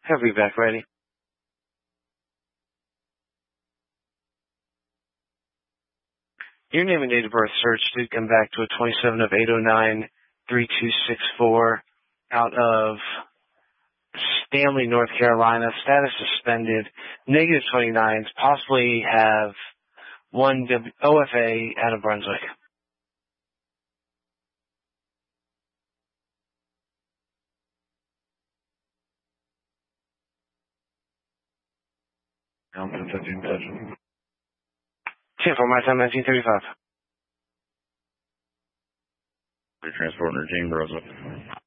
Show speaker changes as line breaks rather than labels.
I'll be back ready. Your name and date of birth search did come back to a 27 of 809-3264 out of Stanley, North Carolina. Status suspended. Negative 29s. Possibly have one OFA out of Brunswick.
Mountain 15 touch.
10 for my time, 1935.
Transport regime, Brunswick.